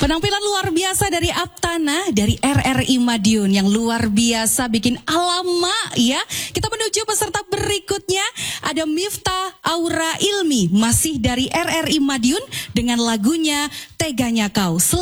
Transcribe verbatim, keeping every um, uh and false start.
Penampilan luar biasa dari Aptana dari R R I Madiun yang luar biasa bikin alamak ya. Kita menuju peserta berikutnya, ada Miftah Aura Ilmi masih dari R R I Madiun dengan lagunya Teganya Kau.